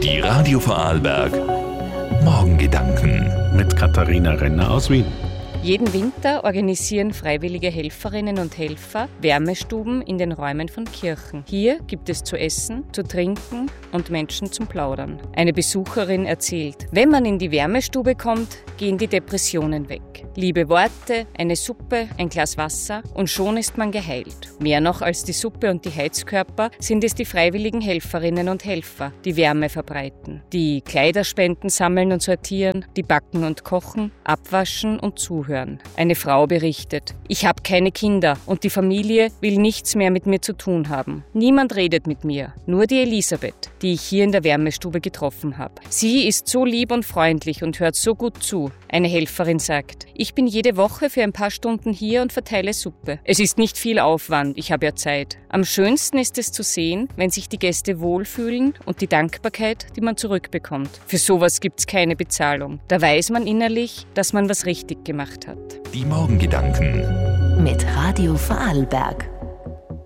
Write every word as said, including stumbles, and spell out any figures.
Die Radio Vorarlberg Morgengedanken mit Katharina Renner aus Wien. Jeden Winter organisieren freiwillige Helferinnen und Helfer Wärmestuben in den Räumen von Kirchen. Hier gibt es zu essen, zu trinken und Menschen zum Plaudern. Eine Besucherin erzählt: Wenn man in die Wärmestube kommt, gehen die Depressionen weg. Liebe Worte, eine Suppe, ein Glas Wasser und schon ist man geheilt. Mehr noch als die Suppe und die Heizkörper sind es die freiwilligen Helferinnen und Helfer, die Wärme verbreiten, die Kleiderspenden sammeln und sortieren, die backen und kochen, abwaschen und zuhören. Eine Frau berichtet: Ich habe keine Kinder und die Familie will nichts mehr mit mir zu tun haben. Niemand redet mit mir, nur die Elisabeth, die ich hier in der Wärmestube getroffen habe. Sie ist so lieb und freundlich und hört so gut zu. Eine Helferin sagt: Ich bin jede Woche für ein paar Stunden hier und verteile Suppe. Es ist nicht viel Aufwand, ich habe ja Zeit. Am schönsten ist es zu sehen, wenn sich die Gäste wohlfühlen und die Dankbarkeit, die man zurückbekommt. Für sowas gibt's keine Bezahlung. Da weiß man innerlich, dass man was richtig gemacht hat. Die Morgengedanken mit Radio Vorarlberg.